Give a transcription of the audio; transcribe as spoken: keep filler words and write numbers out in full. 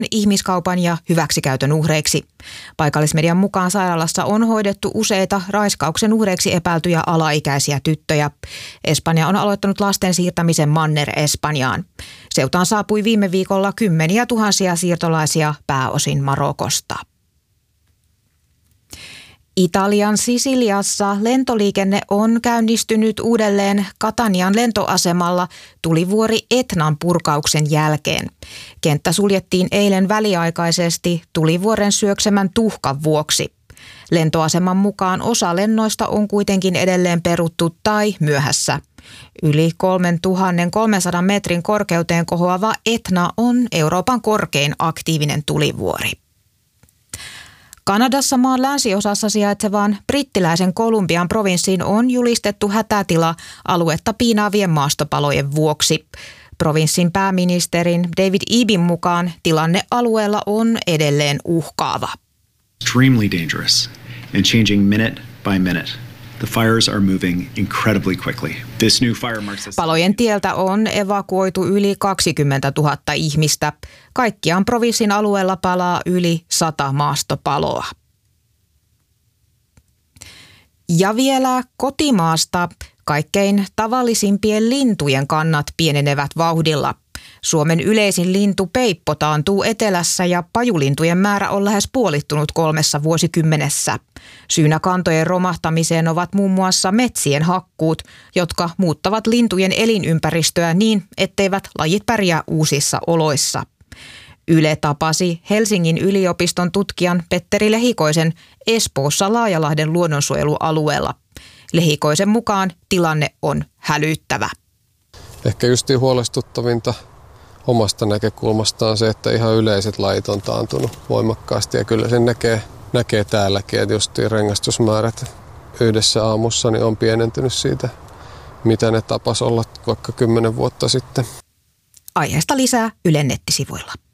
ihmiskaupan ja hyväksikäytön uhreiksi. Paikallismedian mukaan sairaalassa on hoidettu useita raiskauksen uhreiksi epäiltyjä alaikäisiä tyttöjä. Espanja on aloittanut lasten siirtämisen Manner-Espanjaan. Seutaan saapui viime viikolla kymmeniä tuhansia siirtolaisia pääosin Marokosta. Italian Sisiliassa lentoliikenne on käynnistynyt uudelleen Catanian lentoasemalla tulivuori Etnan purkauksen jälkeen. Kenttä suljettiin eilen väliaikaisesti tulivuoren syöksemän tuhkan vuoksi. Lentoaseman mukaan osa lennoista on kuitenkin edelleen peruttu tai myöhässä. Yli kolmetuhattakolmesataa metrin korkeuteen kohoava Etna on Euroopan korkein aktiivinen tulivuori. Kanadassa maan länsiosassa sijaitsevaan brittiläisen Kolumbian provinssiin on julistettu hätätila aluetta piinaavien maastopalojen vuoksi. Provinssin pääministerin David Ebin mukaan tilanne alueella on edelleen uhkaava. Extremely dangerous and changing minute by minute. The fires are moving incredibly quickly. This new fire marks the... Palojen tieltä on evakuoitu yli kaksikymmentätuhatta ihmistä. Kaikkiaan provinssin alueella palaa yli sata maastopaloa. Ja vielä kotimaasta kaikkein tavallisimpien lintujen kannat pienenevät vauhdilla. Suomen yleisin lintu peippo taantuu etelässä ja pajulintujen määrä on lähes puolittunut kolmessa vuosikymmenessä. Syynä kantojen romahtamiseen ovat muun muassa metsien hakkuut, jotka muuttavat lintujen elinympäristöä niin, etteivät lajit pärjää uusissa oloissa. Yle tapasi Helsingin yliopiston tutkijan Petteri Lehikoisen Espoossa Laajalahden luonnonsuojelualueella. Lehikoisen mukaan tilanne on hälyttävä. Ehkä justiin huolestuttavinta omasta näkökulmastaan se, että ihan yleiset lajit on taantunut voimakkaasti ja kyllä sen näkee, näkee täälläkin, että justiin rengastusmäärät yhdessä aamussa niin on pienentynyt siitä, mitä ne tapas olla vaikka kymmenen vuotta sitten. Aiheesta lisää Ylen nettisivuilla.